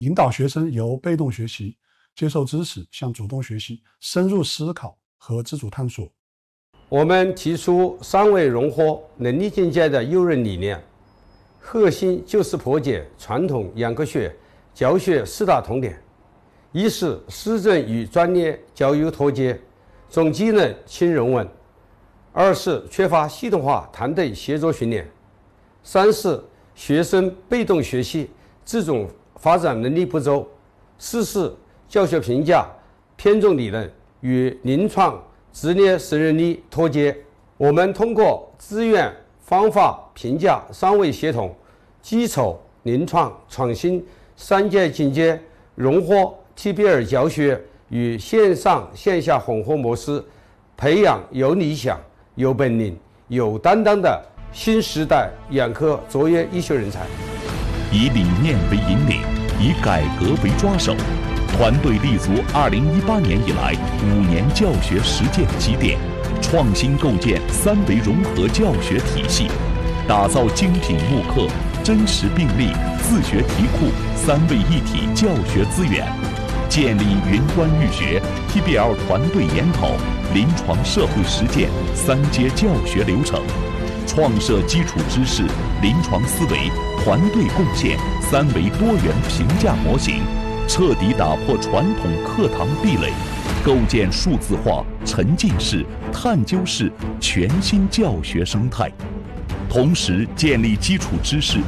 引导学生由被动学习、接受知识向主动学习、深入思考和自主探索。 我们提出3维融合能力境界的诱人理念，核心就是破解传统严科学教学4大痛点：一是师政与专业教育脱节，重技能轻人文；二是缺乏系统化团队协作训练；三是学生被动学习、自主发展能力不足；四是教学评价偏重理论，与临床职业胜任力脱节。我们通过资源、方法、评价3维协同、基础、临床、创新3阶境界，融合 TBL 教学与线上线下混合模式，培养有理想、有本领、有担当的新时代眼科卓越医学人才。 以理念为引领，以改革为抓手，团队立足2018年以来5年教学实践积淀，创新构建3维融合教学体系，打造精品慕课、真实病例、自学题库3位一体教学资源，建立云端预学、TBL 团队研讨、临床社会实践3阶教学流程，创设基础知识、临床思维、团队贡献3维多元评价模型，彻底打破传统课堂壁垒，构建数字化、沉浸式、探究式全新教学生态。同时建立基础知识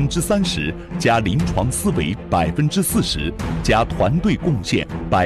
30%加临床思维40%加团队贡献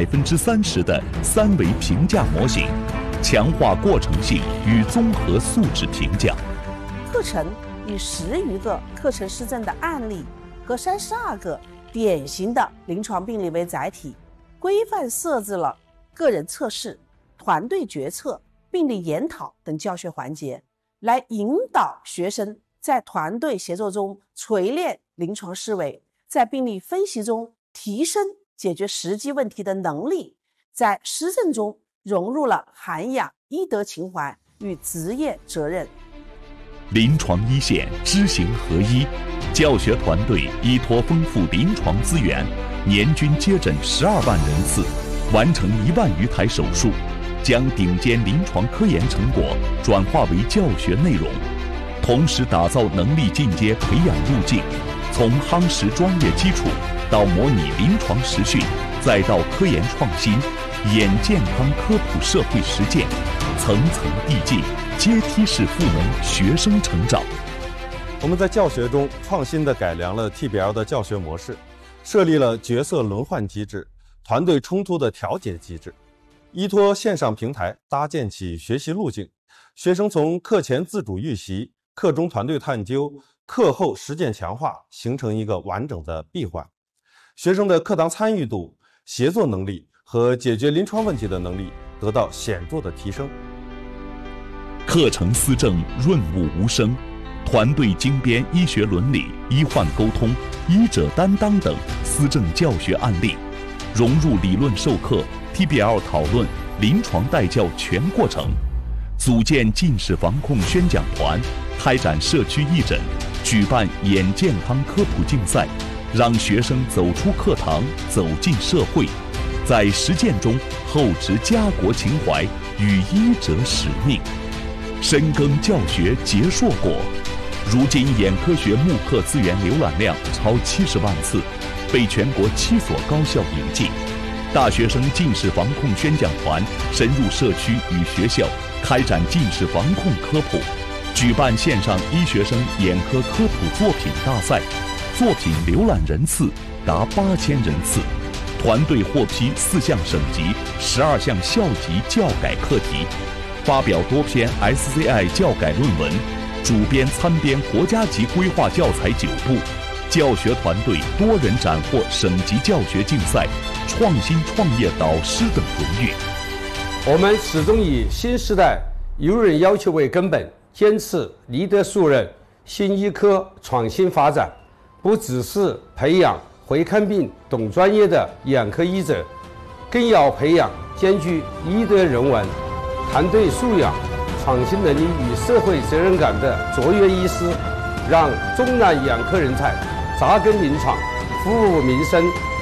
30%的3维评价模型，强化过程性与综合素质评价。 课程以10余个课程施政的案例和32个典型的临床病例为载体，规范设置了个人测试、团队决策、病例研讨等教学环节，来引导学生在团队协作中锤炼临床思维，在病例分析中提升解决实际问题的能力，在施政中融入了涵养医德情怀与职业责任。 临床一线知行合一，教学团队依托丰富临床资源，年均接诊12万人次，完成1万余台手术，将顶尖临床科研成果转化为教学内容，同时打造能力进阶培养路径，从夯实专业基础到模拟临床实训，再到科研创新，演健康科普社会实践，层层递进，阶梯式赋能学生成长。 我们在教学中创新地改良了 TBL 的教学模式，设立了角色轮换机制、团队冲突的调节机制，依托线上平台搭建起学习路径，学生从课前自主预习、课中团队探究、课后实践强化，形成一个完整的闭环。学生的课堂参与度、协作能力和解决临床问题的能力得到显著的提升。 课程思政润物无声，团队精编医学伦理、医患沟通、医者担当等思政教学案例，融入理论授课、TBL 讨论、临床带教全过程，组建近视防控宣讲团，开展社区义诊，举办眼健康科普竞赛，让学生走出课堂，走进社会，在实践中厚植家国情怀与医者使命，深耕教学结硕果。如今眼科学慕课资源浏览量超70万次，被全国7所高校引进。大学生近视防控宣讲团深入社区与学校，开展近视防控科普，举办线上医学生眼科科普作品大赛，作品浏览人次达8000人次，团队获批4项省级、12项校级教改课题，发表多篇 SCI 教改论文，主编参编国家级规划教材9部，教学团队多人斩获省级教学竞赛、创新创业导师等荣誉。 我们始终以新时代用人要求为根本，坚持立德树人、新医科创新发展，不只是培养会看病、懂专业的眼科医者，更要培养兼具医德人文、团队素养、创新能力与社会责任感的卓越医师，让中南眼科人才扎根临床，服务民生，